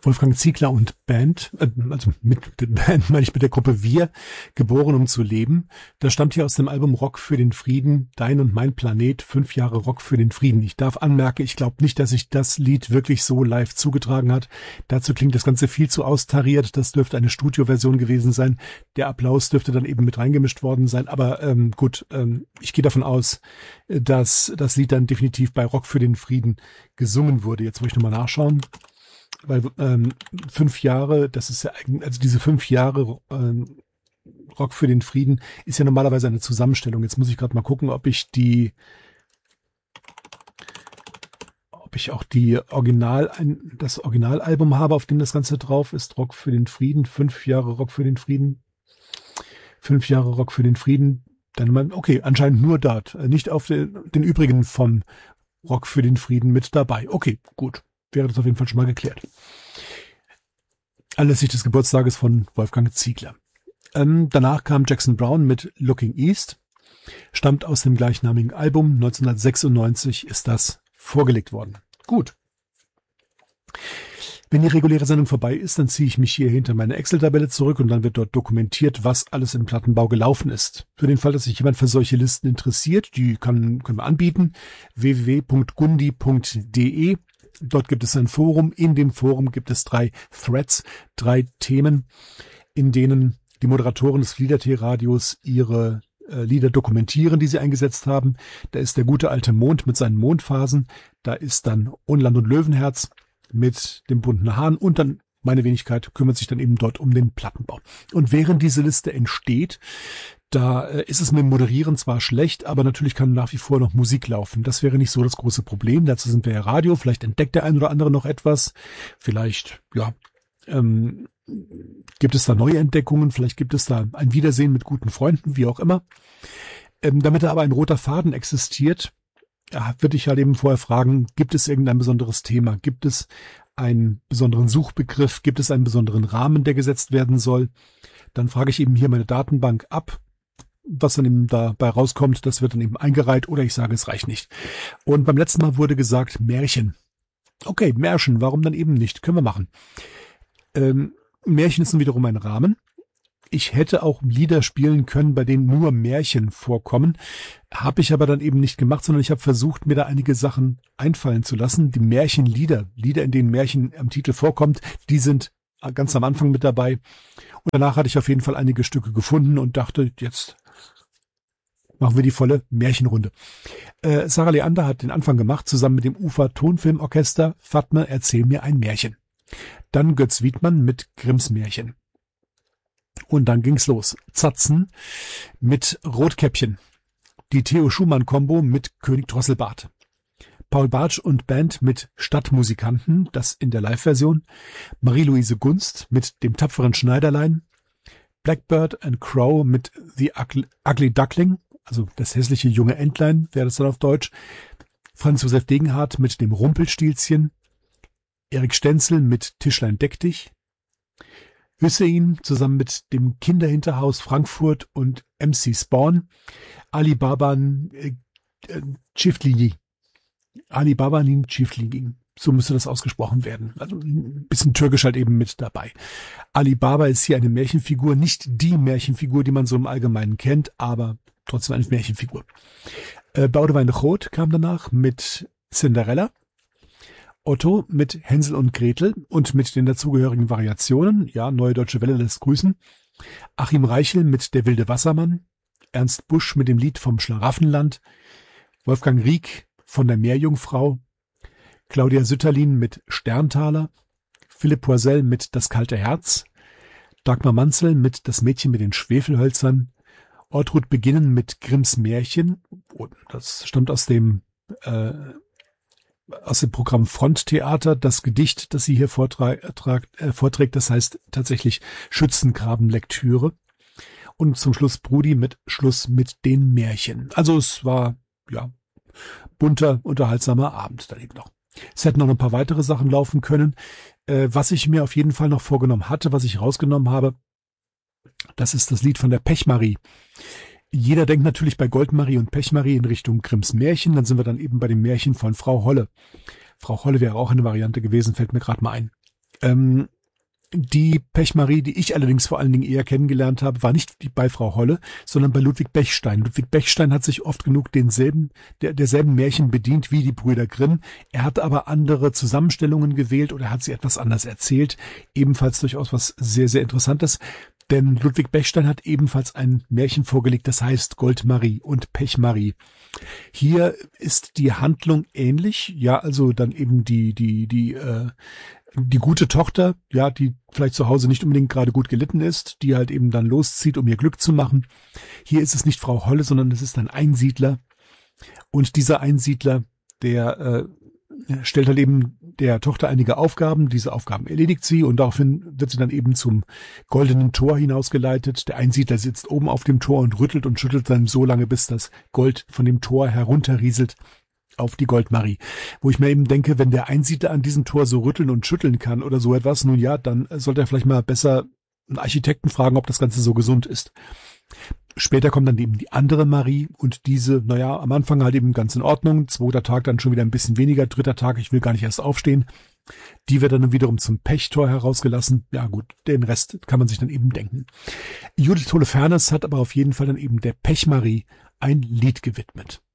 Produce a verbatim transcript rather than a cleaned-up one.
Wolfgang Ziegler und Band, äh, also mit der Band meine ich mit der Gruppe Wir, geboren um zu leben. Das stammt hier aus dem Album Rock für den Frieden, Dein und mein Planet, fünf Jahre Rock für den Frieden. Ich darf anmerken, ich glaube nicht, dass sich das Lied wirklich so live zugetragen hat. Dazu klingt das Ganze viel zu austariert. Das dürfte eine Studioversion gewesen sein. Der Applaus dürfte dann eben mit reingemischt worden sein. Aber ähm, gut, ähm, ich gehe davon aus, dass das Lied dann definitiv bei Rock für den Frieden gesungen wurde. Jetzt muss ich nochmal nachschauen. Weil ähm, fünf Jahre, das ist ja eigentlich, also diese fünf Jahre ähm, Rock für den Frieden ist ja normalerweise eine Zusammenstellung. Jetzt muss ich gerade mal gucken, ob ich die, ob ich auch die Original, ein, das Originalalbum habe, auf dem das Ganze drauf ist. Rock für den Frieden, fünf Jahre Rock für den Frieden, fünf Jahre Rock für den Frieden. Dann mal, okay, anscheinend nur dort, nicht auf den, den übrigen von Rock für den Frieden mit dabei. Okay, gut. Wäre das auf jeden Fall schon mal geklärt. Anlässlich des Geburtstages von Wolfgang Ziegler. Ähm, danach kam Jackson Browne mit Looking East. Stammt aus dem gleichnamigen Album. neunzehnhundertsechsundneunzig ist das vorgelegt worden. Gut. Wenn die reguläre Sendung vorbei ist, dann ziehe ich mich hier hinter meine Excel-Tabelle zurück und dann wird dort dokumentiert, was alles im Plattenbau gelaufen ist. Für den Fall, dass sich jemand für solche Listen interessiert, die kann, können wir anbieten. w w w punkt gundi punkt d e. Dort gibt es ein Forum. In dem Forum gibt es drei Threads, drei Themen, in denen die Moderatoren des Liedertee-Radios ihre äh, Lieder dokumentieren, die sie eingesetzt haben. Da ist der gute alte Mond mit seinen Mondphasen. Da ist dann Unland und Löwenherz mit dem bunten Hahn und dann meine Wenigkeit kümmert sich dann eben dort um den Plattenbau. Und während diese Liste entsteht, da äh, ist es mit dem Moderieren zwar schlecht, aber natürlich kann nach wie vor noch Musik laufen. Das wäre nicht so das große Problem. Dazu sind wir ja Radio. Vielleicht entdeckt der ein oder andere noch etwas. Vielleicht, ja, ähm, gibt es da neue Entdeckungen. Vielleicht gibt es da ein Wiedersehen mit guten Freunden, wie auch immer. Ähm, damit da aber ein roter Faden existiert, ja, würde ich halt eben vorher fragen, gibt es irgendein besonderes Thema? Gibt es einen besonderen Suchbegriff? Gibt es einen besonderen Rahmen, der gesetzt werden soll? Dann frage ich eben hier meine Datenbank ab. Was dann eben dabei rauskommt, das wird dann eben eingereiht oder ich sage, es reicht nicht. Und beim letzten Mal wurde gesagt, Märchen. Okay, Märchen, warum dann eben nicht? Können wir machen. Ähm, Märchen ist nun wiederum ein Rahmen. Ich hätte auch Lieder spielen können, bei denen nur Märchen vorkommen. Habe ich aber dann eben nicht gemacht, sondern ich habe versucht, mir da einige Sachen einfallen zu lassen. Die Märchenlieder, Lieder, in denen Märchen am Titel vorkommt, die sind ganz am Anfang mit dabei. Und danach hatte ich auf jeden Fall einige Stücke gefunden und dachte, jetzt machen wir die volle Märchenrunde. Äh, Sarah Leander hat den Anfang gemacht, zusammen mit dem Ufa Tonfilmorchester. Fatma, erzähl mir ein Märchen. Dann Götz Wiedmann mit Grimms Märchen. Und dann ging's los. Zatzen mit Rotkäppchen. Die Theo Schumann-Kombo mit König Drosselbart. Paul Bartsch und Band mit Stadtmusikanten, das in der Live-Version. Marie-Louise Gunst mit dem tapferen Schneiderlein. Blackbird and Crow mit The Ugly, Ugly Duckling, also das hässliche junge Entlein, wäre das dann auf Deutsch. Franz Josef Degenhardt mit dem Rumpelstilzchen. Erik Stenzel mit Tischlein deck dich. Hüssein zusammen mit dem Kinderhinterhaus Frankfurt und M C Spawn. Ali Baban äh, äh, Çiftliği. Ali Babanin Çiftliği. So müsste das ausgesprochen werden. Also ein bisschen türkisch halt eben mit dabei. Ali Baba ist hier eine Märchenfigur, nicht die Märchenfigur, die man so im Allgemeinen kennt, aber trotzdem eine Märchenfigur. Äh, Boudewijn de Groot kam danach mit Cinderella. Otto mit Hänsel und Gretel und mit den dazugehörigen Variationen. Ja, Neue Deutsche Welle lässt grüßen. Achim Reichel mit Der wilde Wassermann. Ernst Busch mit dem Lied vom Schlaraffenland. Wolfgang Rieck von der Meerjungfrau. Claudia Sütterlin mit Sterntaler. Philipp Poisel mit Das kalte Herz. Dagmar Manzel mit Das Mädchen mit den Schwefelhölzern. Ortrud Beginnen mit Grimms Märchen. Das stammt aus dem äh, aus dem Programm Fronttheater. Das Gedicht, das sie hier vortragt, äh, vorträgt, das heißt tatsächlich Schützengrabenlektüre. Und zum Schluss Brudi mit Schluss mit den Märchen. Also es war, ja, bunter, unterhaltsamer Abend daneben noch. Es hätten noch ein paar weitere Sachen laufen können. Äh, was ich mir auf jeden Fall noch vorgenommen hatte, was ich rausgenommen habe, das ist das Lied von der Pechmarie. Jeder denkt natürlich bei Goldmarie und Pechmarie in Richtung Grimms Märchen. Dann sind wir dann eben bei dem Märchen von Frau Holle. Frau Holle wäre auch eine Variante gewesen, fällt mir gerade mal ein. Ähm, Die Pechmarie, die ich allerdings vor allen Dingen eher kennengelernt habe, war nicht die bei Frau Holle, sondern bei Ludwig Bechstein. Ludwig Bechstein hat sich oft genug denselben, der, derselben Märchen bedient wie die Brüder Grimm. Er hat aber andere Zusammenstellungen gewählt oder hat sie etwas anders erzählt. Ebenfalls durchaus was sehr, sehr Interessantes. Denn Ludwig Bechstein hat ebenfalls ein Märchen vorgelegt, das heißt Goldmarie und Pechmarie. Hier ist die Handlung ähnlich. Ja, also dann eben die, die, die, äh, die gute Tochter, ja, die vielleicht zu Hause nicht unbedingt gerade gut gelitten ist, die halt eben dann loszieht, um ihr Glück zu machen. Hier ist es nicht Frau Holle, sondern es ist ein Einsiedler. Und dieser Einsiedler, der äh, stellt halt eben der Tochter einige Aufgaben. Diese Aufgaben erledigt sie und daraufhin wird sie dann eben zum goldenen Tor hinausgeleitet. Der Einsiedler sitzt oben auf dem Tor und rüttelt und schüttelt dann so lange, bis das Gold von dem Tor herunterrieselt auf die Goldmarie. Wo ich mir eben denke, wenn der Einsiedler an diesem Tor so rütteln und schütteln kann oder so etwas, nun ja, dann sollte er vielleicht mal besser einen Architekten fragen, ob das Ganze so gesund ist. Später kommt dann eben die andere Marie und diese, naja, am Anfang halt eben ganz in Ordnung, zweiter Tag dann schon wieder ein bisschen weniger, dritter Tag, ich will gar nicht erst aufstehen. Die wird dann wiederum zum Pechtor herausgelassen. Ja gut, den Rest kann man sich dann eben denken. Judith Holofernes hat aber auf jeden Fall dann eben der Pechmarie ein Lied gewidmet.